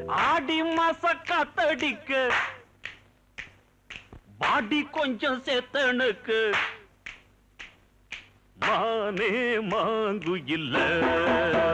ஆடி மாச காத்தடிக்க பாடி கொஞ்சம் சேத்தனுக்கு மானே மாங்கு இல்ல